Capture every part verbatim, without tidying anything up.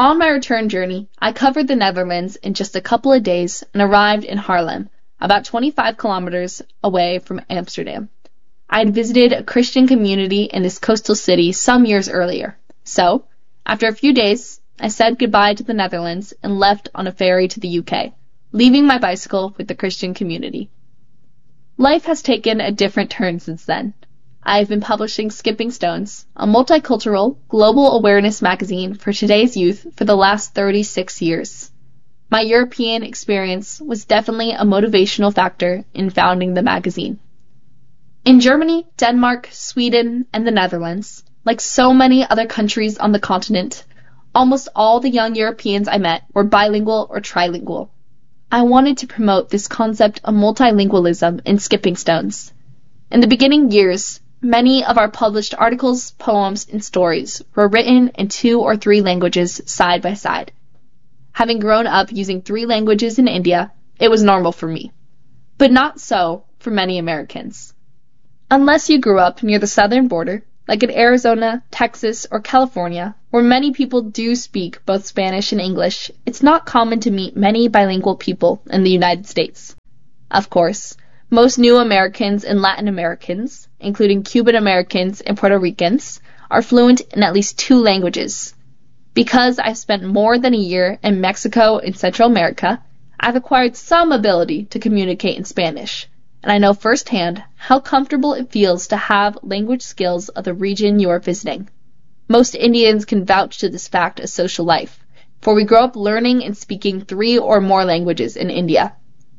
On my return journey, I covered the Netherlands in just a couple of days and arrived in Haarlem, about twenty-five kilometers away from Amsterdam. I had visited a Christian community in this coastal city some years earlier. So, after a few days, I said goodbye to the Netherlands and left on a ferry to the U K, leaving my bicycle with the Christian community. Life has taken a different turn since then. I have been publishing Skipping Stones, a multicultural, global awareness magazine for today's youth for the last thirty-six years. My European experience was definitely a motivational factor in founding the magazine. In Germany, Denmark, Sweden, and the Netherlands, like so many other countries on the continent, almost all the young Europeans I met were bilingual or trilingual. I wanted to promote this concept of multilingualism in Skipping Stones. In the beginning years, many of our published articles, poems, and stories were written in two or three languages side by side. Having grown up using three languages in India, it was normal for me. But not so for many Americans. Unless you grew up near the southern border, like in Arizona, Texas, or California, where many people do speak both Spanish and English, it's not common to meet many bilingual people in the United States. Of course, most new Americans and Latin Americans, including Cuban Americans and Puerto Ricans, are fluent in at least two languages. Because I've spent more than a year in Mexico and Central America, I've acquired some ability to communicate in Spanish, and I know firsthand how comfortable it feels to have language skills of the region you are visiting. Most Indians can vouch to this fact as social life, for we grow up learning and speaking three or more languages in India.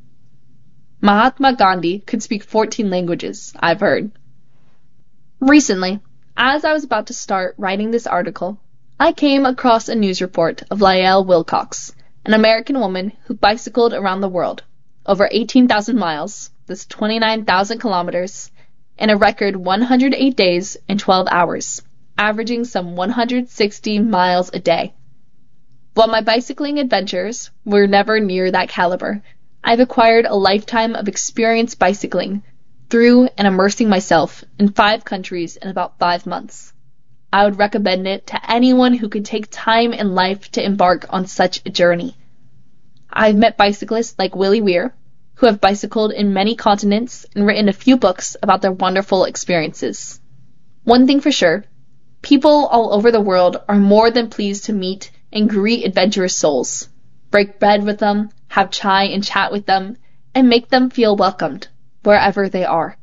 Mahatma Gandhi could speak fourteen languages, I've heard. Recently, as I was about to start writing this article, I came across a news report of Lael Wilcox, an American woman who bicycled around the world, over eighteen thousand miles, that's twenty-nine thousand kilometers, in a record one hundred eight days and twelve hours, averaging some one hundred sixty miles a day. While my bicycling adventures were never near that caliber, I've acquired a lifetime of experience bicycling through and immersing myself in five countries in about five months. I would recommend it to anyone who could take time in life to embark on such a journey. I've met bicyclists like Willie Weir, who have bicycled in many continents and written a few books about their wonderful experiences. One thing for sure, people all over the world are more than pleased to meet and greet adventurous souls, break bread with them, have chai and chat with them, and make them feel welcomed wherever they are.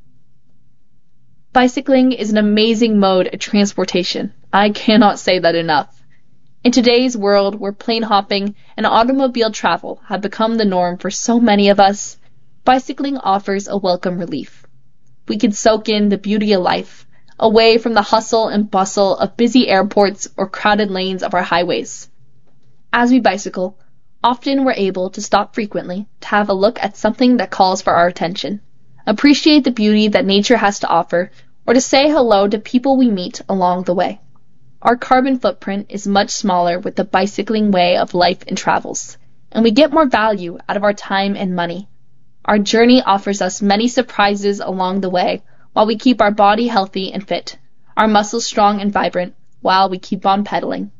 Bicycling is an amazing mode of transportation. I cannot say that enough. In today's world where plane hopping and automobile travel have become the norm for so many of us, bicycling offers a welcome relief. We can soak in the beauty of life, away from the hustle and bustle of busy airports or crowded lanes of our highways. As we bicycle, often we're able to stop frequently to have a look at something that calls for our attention, appreciate the beauty that nature has to offer, or to say hello to people we meet along the way. Our carbon footprint is much smaller with the bicycling way of life and travels, and we get more value out of our time and money. Our journey offers us many surprises along the way while we keep our body healthy and fit, our muscles strong and vibrant, while we keep on pedaling.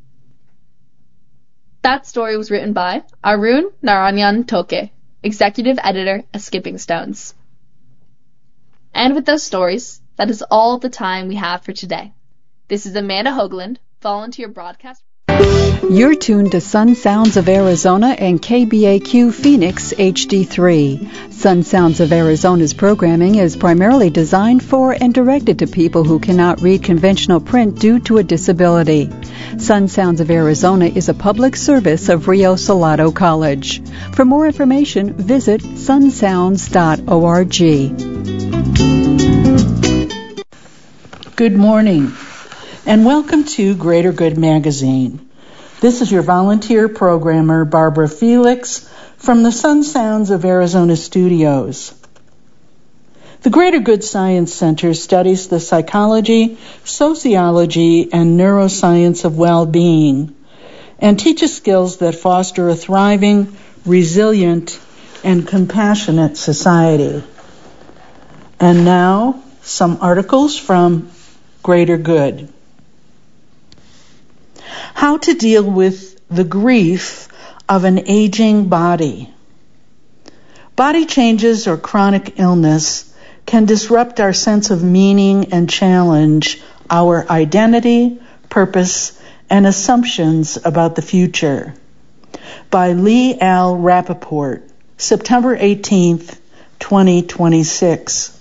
That story was written by Arun Narayan Toke, executive editor at Skipping Stones. And with those stories, that is all the time we have for today. This is Amanda Hoagland, volunteer broadcast. You're tuned to Sun Sounds of Arizona and K B A Q Phoenix H D three. Sun Sounds of Arizona's programming is primarily designed for and directed to people who cannot read conventional print due to a disability. Sun Sounds of Arizona is a public service of Rio Salado College. For more information, visit sun sounds dot org. Good morning, and welcome to Greater Good Magazine. This is your volunteer programmer, Barbara Felix, from the Sun Sounds of Arizona studios. The Greater Good Science Center studies the psychology, sociology, and neuroscience of well-being, and teaches skills that foster a thriving, resilient, and compassionate society. And now, some articles from Greater Good. How to deal with the grief of an aging body. Body changes or chronic illness can disrupt our sense of meaning and challenge our identity, purpose, and assumptions about the future. By Lee L. Rappaport, September eighteenth, twenty twenty-six.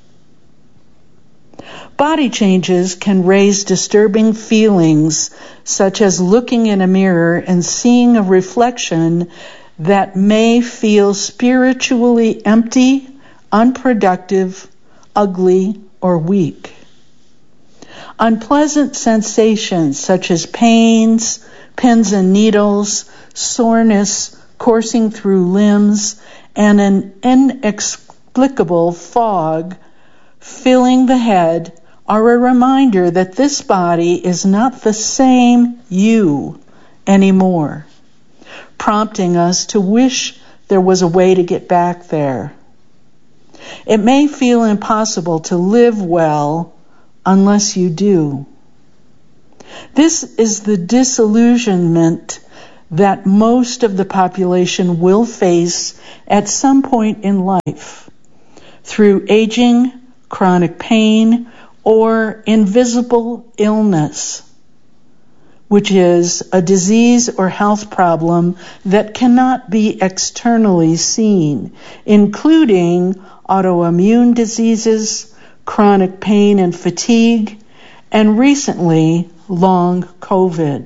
Body changes can raise disturbing feelings, such as looking in a mirror and seeing a reflection that may feel spiritually empty, unproductive, ugly, or weak. Unpleasant sensations such as pains, pins and needles, soreness coursing through limbs, and an inexplicable fog filling the head are a reminder that this body is not the same you anymore, prompting us to wish there was a way to get back there. It may feel impossible to live well unless you do. This is the disillusionment that most of the population will face at some point in life through aging, chronic pain, or invisible illness, which is a disease or health problem that cannot be externally seen, including autoimmune diseases, chronic pain and fatigue, and recently, long COVID.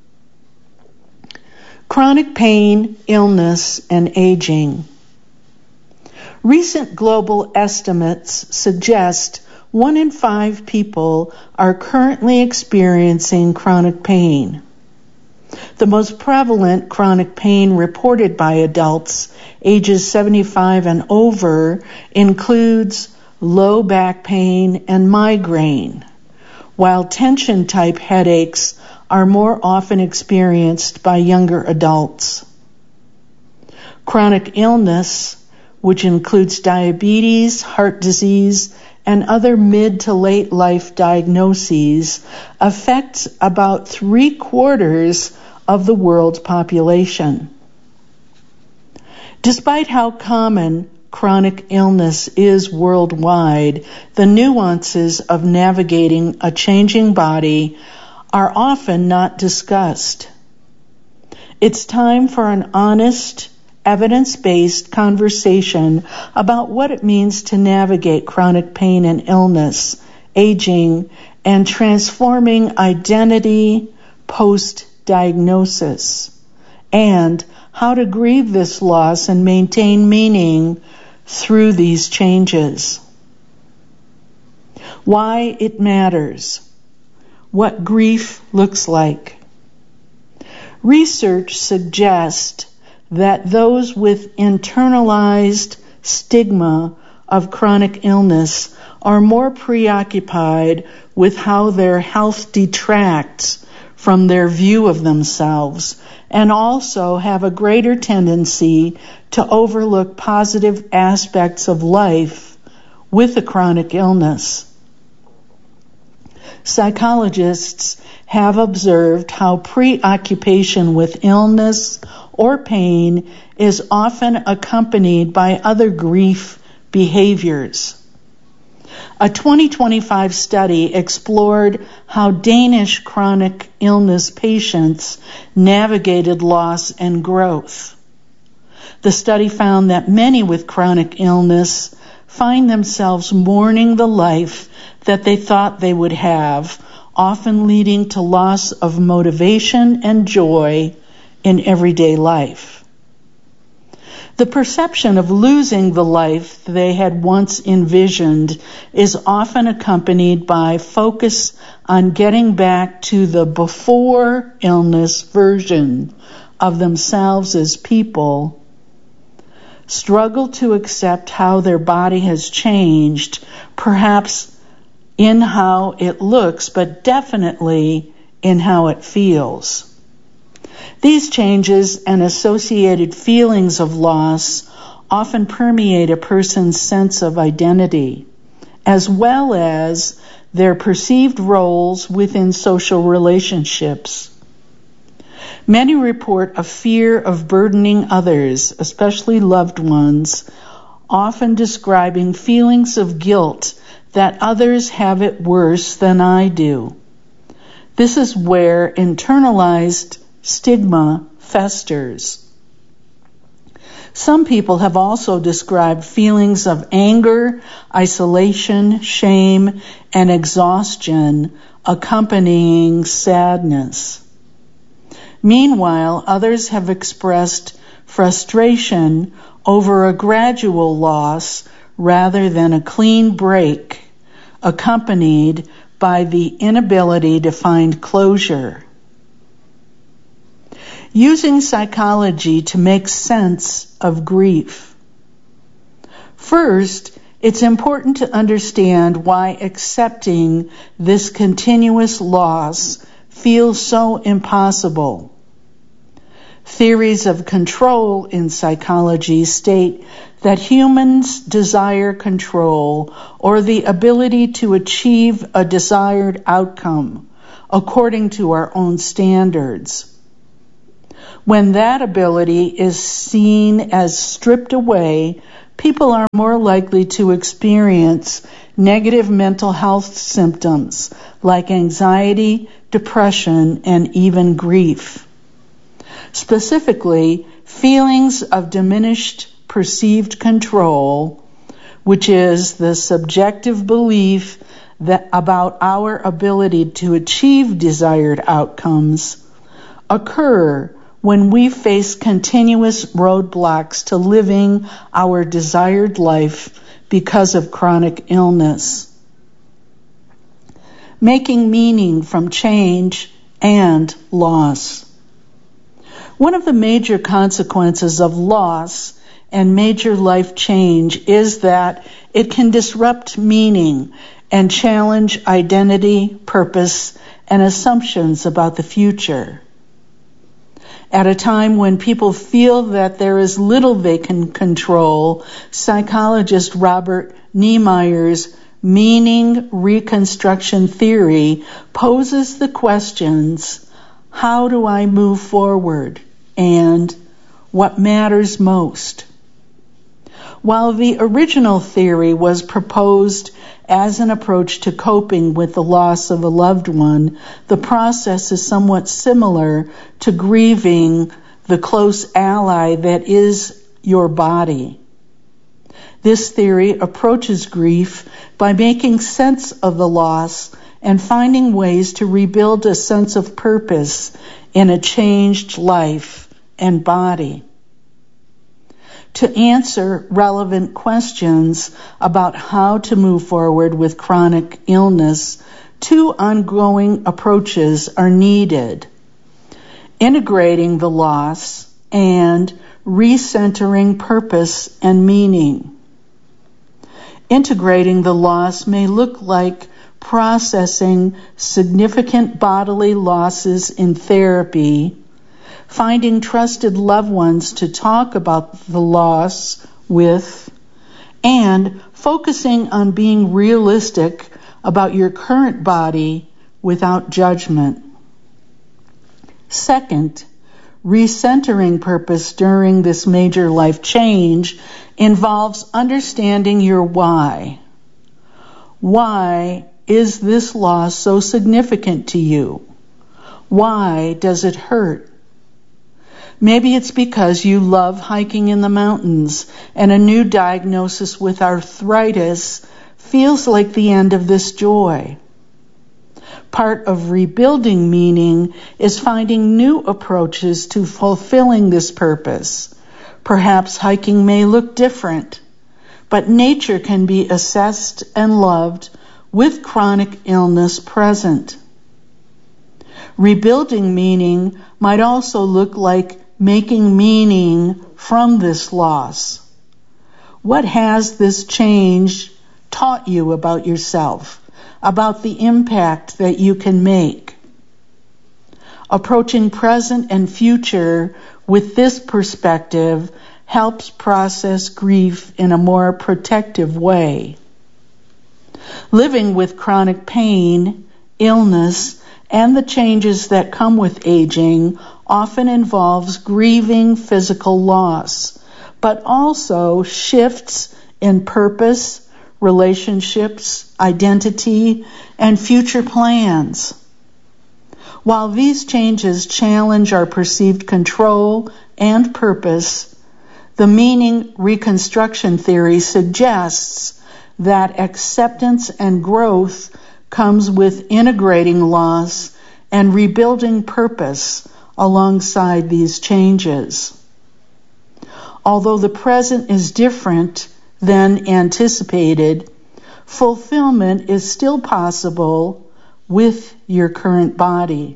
Chronic pain, illness, and aging. Recent global estimates suggest one in five people are currently experiencing chronic pain. The most prevalent chronic pain reported by adults ages seventy-five and over includes low back pain and migraine, while tension-type headaches are more often experienced by younger adults. Chronic illness, which includes diabetes, heart disease, and other mid to late life diagnoses, affects about three quarters of the world's population. Despite how common chronic illness is worldwide, the nuances of navigating a changing body are often not discussed. It's time for an honest, evidence-based conversation about what it means to navigate chronic pain and illness, aging, and transforming identity post-diagnosis, and how to grieve this loss and maintain meaning through these changes. Why it matters. What grief looks like. Research suggests that those with internalized stigma of chronic illness are more preoccupied with how their health detracts from their view of themselves, and also have a greater tendency to overlook positive aspects of life with a chronic illness. Psychologists have observed how preoccupation with illness or pain is often accompanied by other grief behaviors. A twenty twenty-five study explored how Danish chronic illness patients navigated loss and growth. The study found that many with chronic illness find themselves mourning the life that they thought they would have, often leading to loss of motivation and joy in everyday life. The perception of losing the life they had once envisioned is often accompanied by focus on getting back to the before illness version of themselves as people, struggle to accept how their body has changed, perhaps in how it looks, but definitely in how it feels. These changes and associated feelings of loss often permeate a person's sense of identity, as well as their perceived roles within social relationships. Many report a fear of burdening others, especially loved ones, often describing feelings of guilt that others have it worse than I do. This is where internalized stigma festers. Some people have also described feelings of anger, isolation, shame, and exhaustion accompanying sadness. Meanwhile, others have expressed frustration over a gradual loss rather than a clean break, accompanied by the inability to find closure. Using psychology to make sense of grief. First, it's important to understand why accepting this continuous loss feels so impossible. Theories of control in psychology state that humans desire control or the ability to achieve a desired outcome according to our own standards. When that ability is seen as stripped away, people are more likely to experience negative mental health symptoms like anxiety, depression, and even grief. Specifically, feelings of diminished perceived control, which is the subjective belief that about our ability to achieve desired outcomes, occur when we face continuous roadblocks to living our desired life because of chronic illness. Making meaning from change and loss. One of the major consequences of loss and major life change is that it can disrupt meaning and challenge identity, purpose, and assumptions about the future. At a time when people feel that there is little they can control, psychologist Robert Niemeyer's meaning reconstruction theory poses the questions, how do I move forward? And what matters most? While the original theory was proposed as an approach to coping with the loss of a loved one, the process is somewhat similar to grieving the close ally that is your body. This theory approaches grief by making sense of the loss and finding ways to rebuild a sense of purpose in a changed life and body. To answer relevant questions about how to move forward with chronic illness, two ongoing approaches are needed: integrating the loss and recentering purpose and meaning. Integrating the loss may look like processing significant bodily losses in therapy, finding trusted loved ones to talk about the loss with, and focusing on being realistic about your current body without judgment. Second, recentering purpose during this major life change involves understanding your why. Why is this loss so significant to you? Why does it hurt? Maybe it's because you love hiking in the mountains and a new diagnosis with arthritis feels like the end of this joy. Part of rebuilding meaning is finding new approaches to fulfilling this purpose. Perhaps hiking may look different, but nature can be assessed and loved with chronic illness present. Rebuilding meaning might also look like making meaning from this loss. What has this change taught you about yourself, about the impact that you can make? Approaching present and future with this perspective helps process grief in a more protective way. Living with chronic pain, illness, and the changes that come with aging often involves grieving physical loss, but also shifts in purpose, relationships, identity, and future plans. While these changes challenge our perceived control and purpose, the meaning reconstruction theory suggests that acceptance and growth comes with integrating loss and rebuilding purpose alongside these changes. Although the present is different than anticipated, fulfillment is still possible with your current body.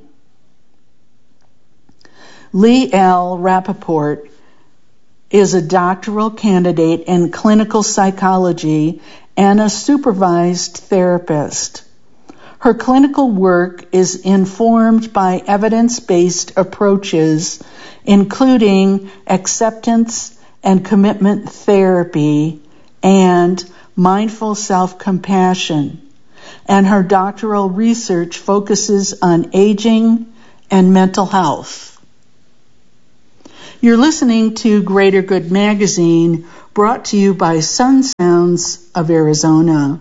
Lee L. Rappaport is a doctoral candidate in clinical psychology and a supervised therapist. Her clinical work is informed by evidence-based approaches, including acceptance and commitment therapy and mindful self-compassion, and her doctoral research focuses on aging and mental health. You're listening to Greater Good Magazine, brought to you by Sun Sounds of Arizona.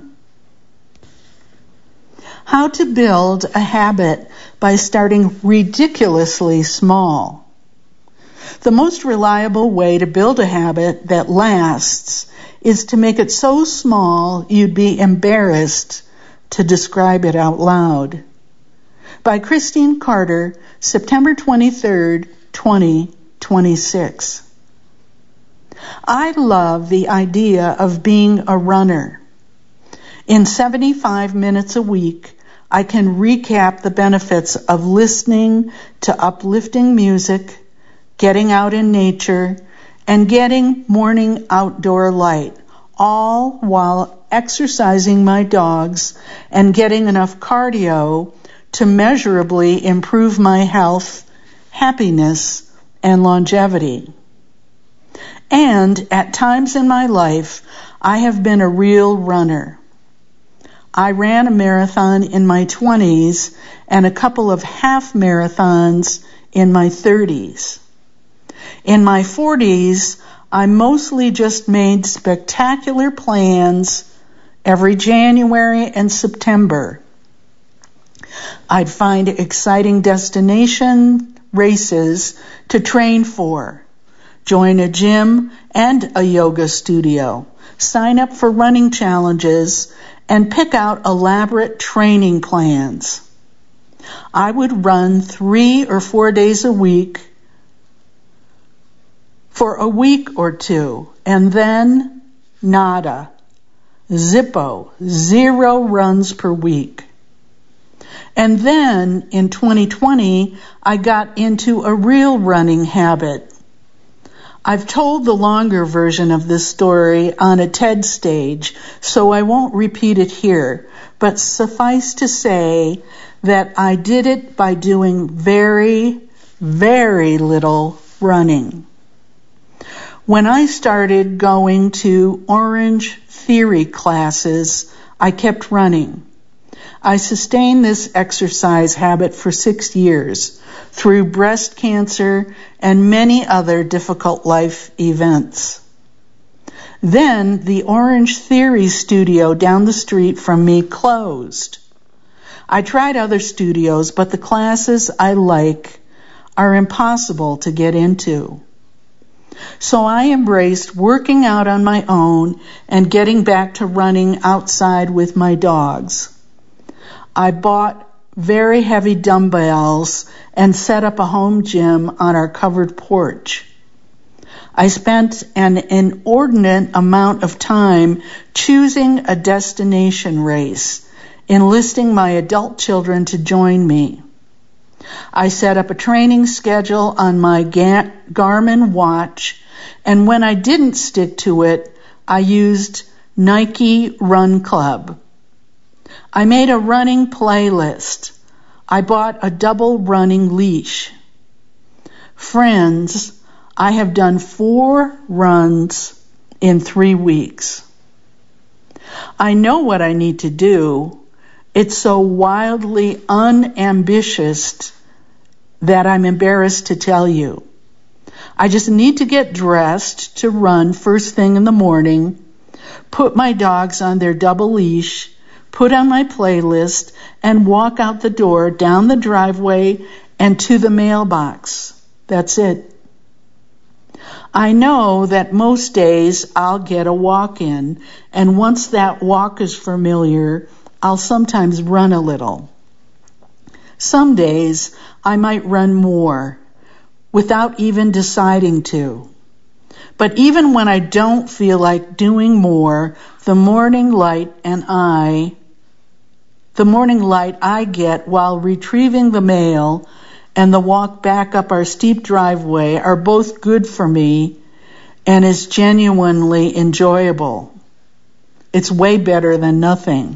How to build a habit by starting ridiculously small. The most reliable way to build a habit that lasts is to make it so small you'd be embarrassed to describe it out loud. By Christine Carter, September twenty-third, twenty twenty-six. I love the idea of being a runner. In seventy-five minutes a week, I can recap the benefits of listening to uplifting music, getting out in nature, and getting morning outdoor light, all while exercising my dogs and getting enough cardio to measurably improve my health, happiness, and longevity. And at times in my life, I have been a real runner. I ran a marathon in my twenties and a couple of half marathons in my thirties. In my forties, I mostly just made spectacular plans every January and September. I'd find exciting destination races to train for, join a gym and a yoga studio, sign up for running challenges, and pick out elaborate training plans. I would run three or four days a week for a week or two, and then nada, zippo, zero runs per week. And then in twenty twenty, I got into a real running habit. I've told the longer version of this story on a TED stage, so I won't repeat it here, but suffice to say that I did it by doing very, very little running. When I started going to Orange Theory classes, I kept running. I sustained this exercise habit for six years through breast cancer and many other difficult life events. Then the Orange Theory studio down the street from me closed. I tried other studios, but the classes I like are impossible to get into. So I embraced working out on my own and getting back to running outside with my dogs. I bought very heavy dumbbells and set up a home gym on our covered porch. I spent an inordinate amount of time choosing a destination race, enlisting my adult children to join me. I set up a training schedule on my Garmin watch, and when I didn't stick to it, I used Nike Run Club. I made a running playlist. I bought a double running leash. Friends, I have done four runs in three weeks. I know what I need to do. It's so wildly unambitious that I'm embarrassed to tell you. I just need to get dressed to run first thing in the morning, put my dogs on their double leash, put on my playlist, and walk out the door, down the driveway, and to the mailbox. That's it. I know that most days I'll get a walk in, and once that walk is familiar, I'll sometimes run a little. Some days I might run more without even deciding to. But even when I don't feel like doing more, the morning light and I, the morning light I get while retrieving the mail and the walk back up our steep driveway are both good for me and is genuinely enjoyable. It's way better than nothing.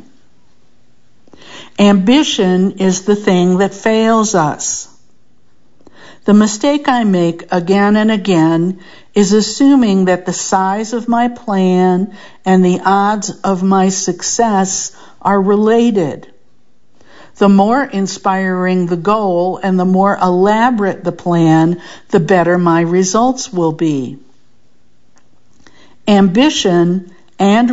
Ambition is the thing that fails us. The mistake I make again and again is assuming that the size of my plan and the odds of my success are related. The more inspiring the goal and the more elaborate the plan, the better my results will be. Ambition and